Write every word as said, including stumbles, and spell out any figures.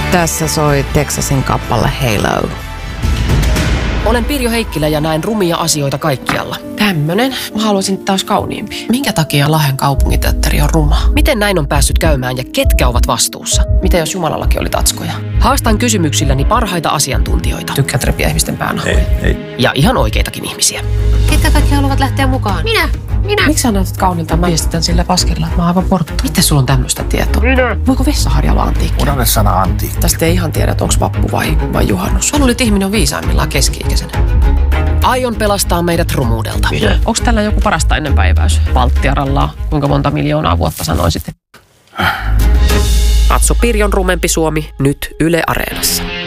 Tässä soi Texasin kappale Halo. Olen Pirjo Heikkilä ja näen rumia asioita kaikkialla. Tämmönen. Mä haluaisin taas kauniimpi. Minkä takia Lahden kaupunginteatteri on ruma? Miten näin on päässyt käymään ja ketkä ovat vastuussa? Mitä jos Jumalallakin oli tatskoja? Haastan kysymyksilläni parhaita asiantuntijoita. Tykkäät repiä ihmisten pään Ei, ei. Ja ihan oikeitakin ihmisiä. Ketkä kaikki haluavat lähteä mukaan? Minä! Minä! Miksi sä näytät kaunilta? Mä viestitän sillä paskilla, että mä oon aivan porttu. Miten sulla on tämmöistä tietoa? Minä! Voiko vessaharja olla antiikki? Unohda sana antiikki. Tästä ei ihan tiedä, että onko vappu vai, vai juhannus. Mä luulin, että ihminen on viisaimmillaan keski-ikäisenä. Aion pelastaa meidät rumuudelta. Minä? Onko tällä joku parasta ennenpäiväys? Valttiaralla, kuinka monta miljoonaa vuotta sanoisit? Katso Pirjon rumempi Suomi nyt Yle Areenassa.